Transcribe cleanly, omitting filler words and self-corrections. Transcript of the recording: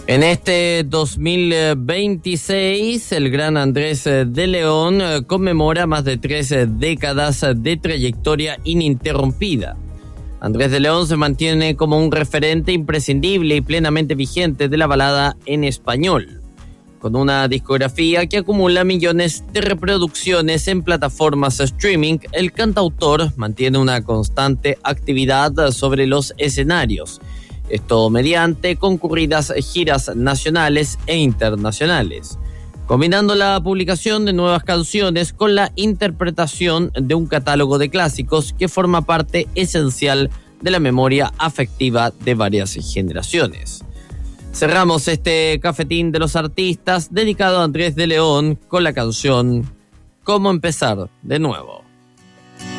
En este 2026, el gran Andrés de León conmemora más de 3 décadas de trayectoria ininterrumpida. Andrés de León se mantiene como un referente imprescindible y plenamente vigente de la balada en español, con una discografía que acumula millones de reproducciones en plataformas streaming. El cantautor mantiene una constante actividad sobre los escenarios, esto mediante concurridas giras nacionales e internacionales, combinando la publicación de nuevas canciones con la interpretación de un catálogo de clásicos que forma parte esencial de la memoria afectiva de varias generaciones. Cerramos este cafetín de los artistas dedicado a Andrés de León con la canción ¿Cómo empezar de nuevo?